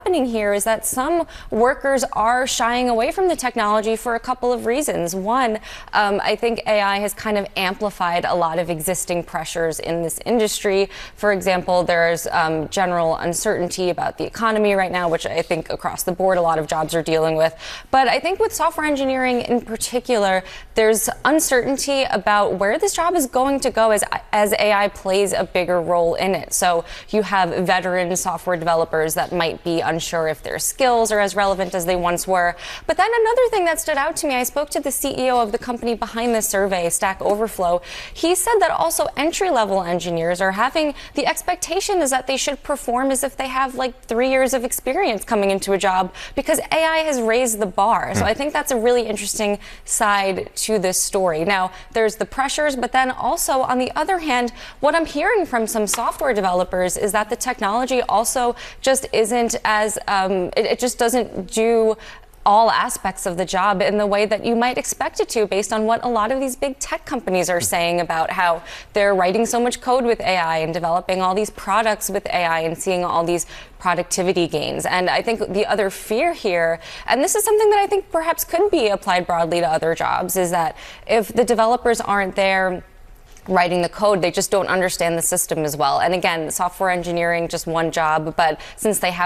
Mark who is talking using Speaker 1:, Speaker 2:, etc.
Speaker 1: Happening here is that some workers are shying away from the technology for a couple of reasons. One, I think AI has kind of amplified a lot of existing pressures in this industry. For example, there's general uncertainty about the economy right now, which I think across the board a lot of jobs are dealing with. But I think with software engineering in particular, there's uncertainty about where this job is going to go as AI plays a bigger role in it. So you have veteran software developers that might be unsure if their skills are as relevant as they once were. But then another thing that stood out to me, I spoke to the CEO of the company behind this survey, Stack Overflow. He said that also entry-level engineers are having the expectation is that they should perform as if they have like 3 years of experience coming into a job because AI has raised the bar. So I think that's a really interesting side to this story. Now, there's the pressures, but then also on the other hand, what I'm hearing from some software developers is that the technology also just isn't as it just doesn't do all aspects of the job in the way that you might expect it to, based on what a lot of these big tech companies are saying about how they're writing so much code with AI and developing all these products with AI and seeing all these productivity gains. And I think the other fear here, and this is something that I think perhaps could be applied broadly to other jobs, is that if the developers aren't there writing the code, they just don't understand the system as well. And again, software engineering, just one job, but since they have